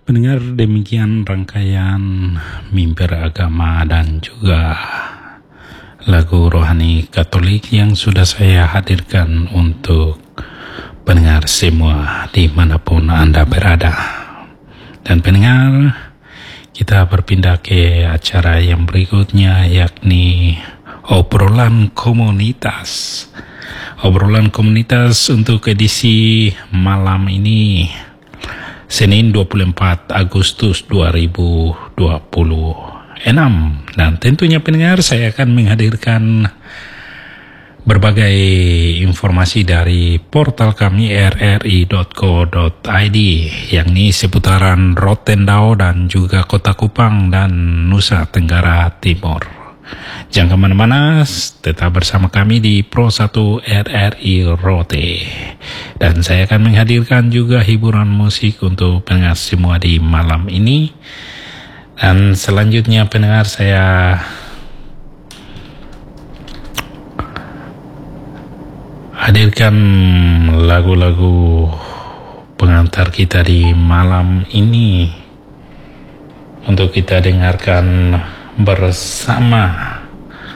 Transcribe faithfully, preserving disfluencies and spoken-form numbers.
Pendengar, demikian rangkaian mimbar agama dan juga lagu rohani Katolik yang sudah saya hadirkan untuk pendengar semua dimanapun Anda berada. Dan pendengar, kita berpindah ke acara yang berikutnya, yakni obrolan komunitas. Obrolan komunitas untuk edisi malam ini, Senin dua puluh empat Agustus dua ribu dua puluh enam. Dan tentunya pendengar, saya akan menghadirkan berbagai informasi dari portal kami r r i dot co dot i d, yakni seputaran Rotendao dan juga Kota Kupang dan Nusa Tenggara Timur. Jangan kemana-mana, tetap bersama kami di Pro satu R R I Rote. Dan saya akan menghadirkan juga hiburan musik untuk pendengar semua di malam ini. Dan selanjutnya pendengar, saya hadirkan lagu-lagu pengantar kita di malam ini untuk kita dengarkan bersama.